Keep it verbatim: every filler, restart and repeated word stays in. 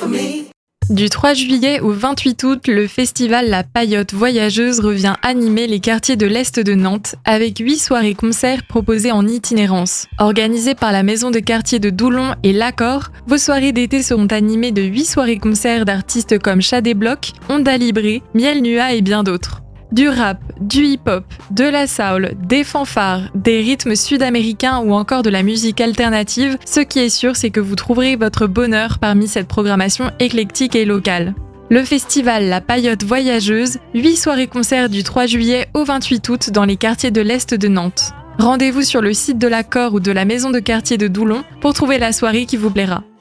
Du trois juillet au vingt-huit août, le festival La Paillote Voyageuse revient animer les quartiers de l'Est de Nantes avec huit soirées-concerts proposées en itinérance. Organisées par la maison de quartier de Doulon et l'Accord, vos soirées d'été seront animées de huit soirées-concerts d'artistes comme Chat des Blocs, Onda Libre, Miel Nua et bien d'autres. Du rap, du hip-hop, de la soul, des fanfares, des rythmes sud-américains ou encore de la musique alternative, ce qui est sûr, c'est que vous trouverez votre bonheur parmi cette programmation éclectique et locale. Le festival La Paillote Voyageuse, huit soirées-concerts du trois juillet au vingt-huit août dans les quartiers de l'Est de Nantes. Rendez-vous sur le site de l'Accord ou de la maison de quartier de Doulon pour trouver la soirée qui vous plaira.